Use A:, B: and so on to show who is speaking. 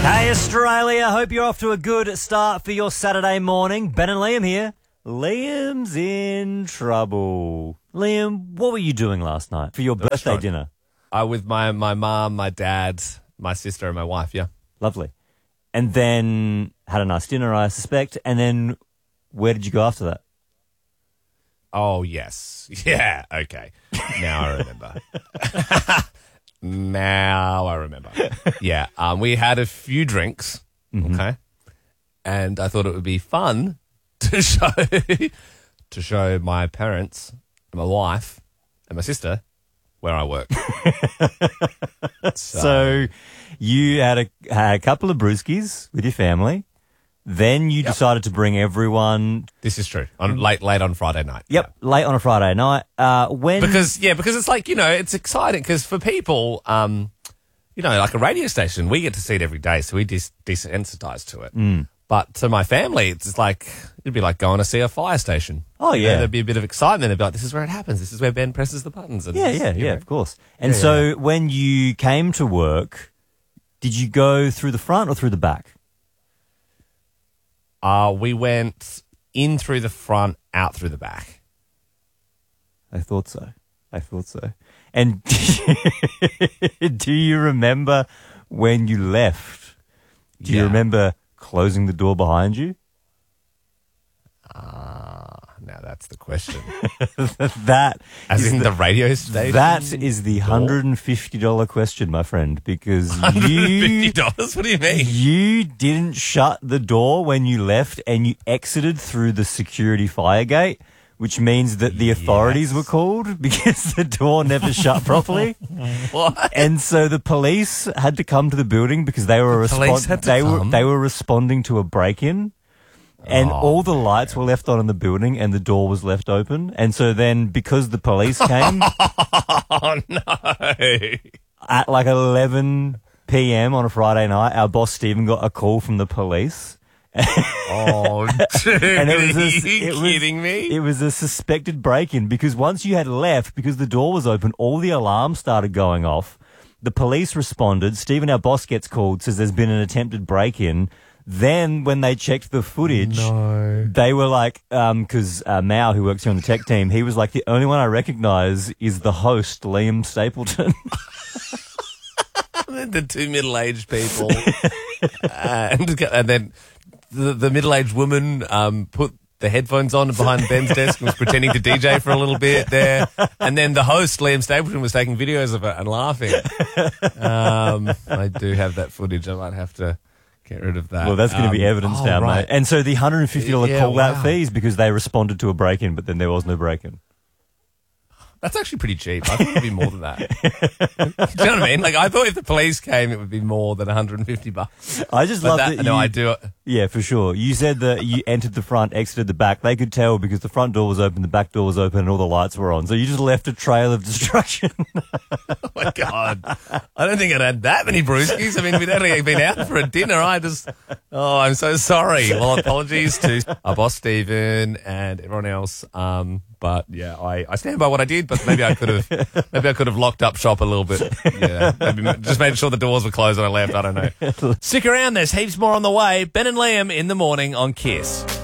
A: Hey Australia, hope you're off to a good start for your Saturday morning. Ben and Liam here. Liam's in trouble. Liam, what were you doing last night for your birthday dinner?
B: With my mum, my dad, my sister, and my wife, yeah.
A: Lovely. And then had a nice dinner, I suspect. And then where did you go after that?
B: Oh, yes. Yeah, okay. Now I remember. Yeah, we had a few drinks, okay? And I thought it would be fun to show my parents, my wife, and my sister where I work.
A: So you had a couple of brewskis with your family. Then you decided to bring everyone.
B: This is true. Late on Friday night.
A: Yep, late on a Friday night.
B: Because it's like, it's exciting because for people, like a radio station, we get to see it every day, so we desensitized to it. But to my family, it's like, it'd be like going to see a fire station.
A: Oh, yeah.
B: There'd be a bit of excitement about this is where it happens. This is where Ben presses the buttons. And
A: Yeah, of course. And so when you came to work, did you go through the front or through the back?
B: We went in through the front, out through the back.
A: I thought so. And do you remember when you left? Do you remember closing the door behind you?
B: Now that's the question.
A: That
B: As in the radio station?
A: That is the $150 question, my friend, because
B: $150? What do you mean?
A: You didn't shut the door when you left and you exited through the security fire gate, which means that the authorities were called because the door never shut properly.
B: What?
A: And so the police had to come to the building because they were responding to a break-in. And all the lights were left on in the building and the door was left open. And so then because the police came
B: Oh, no.
A: at like 11 p.m. on a Friday night, our boss Stephen got a call from the police.
B: Oh, dude.
A: And
B: Are you kidding me?
A: It was a suspected break-in because once you had left, because the door was open, all the alarms started going off. The police responded. Stephen, our boss, gets called, says there's been an attempted break-in. Then when they checked the footage, they were like, because Mao, who works here on the tech team, he was like, the only one I recognize is the host, Liam Stapleton.
B: The two middle-aged people. And then the middle-aged woman put the headphones on behind Ben's desk and was pretending to DJ for a little bit there. And then the host, Liam Stapleton, was taking videos of it and laughing. I do have that footage. I might have to get rid of that.
A: Well, that's going to be evidence now, mate. And so the $150 call-out fees because they responded to a break-in, but then there was no break-in.
B: That's actually pretty cheap. I thought it'd be more than that. Do you know what I mean? Like, I thought if the police came, it would be more than $150.
A: I just love that.
B: No, I do.
A: Yeah, for sure. You said that you entered the front, exited the back. They could tell because the front door was open, the back door was open, and all the lights were on. So you just left a trail of destruction.
B: Oh my God. I don't think I'd had that many brewskis. I mean, we'd only been out for a dinner. I'm so sorry. Well, apologies to our boss, Stephen, and everyone else. But yeah, I stand by what I did, but maybe I could have locked up shop a little bit. Yeah, maybe just made sure the doors were closed when I left. I don't know. Stick around, there's heaps more on the way. Ben and Liam in the morning on Kiss.